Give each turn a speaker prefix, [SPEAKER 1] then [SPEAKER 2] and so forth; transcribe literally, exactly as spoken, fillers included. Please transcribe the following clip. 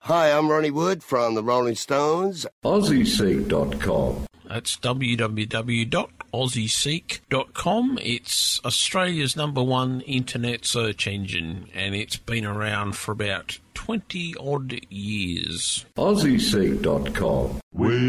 [SPEAKER 1] Hi, I'm Ronnie Wood from the Rolling Stones.
[SPEAKER 2] Aussie Seek dot com.
[SPEAKER 3] That's w w w dot aussie seek dot com. It's Australia's number one internet search engine, and it's been around for about twenty odd years.
[SPEAKER 2] Aussie Seek dot com.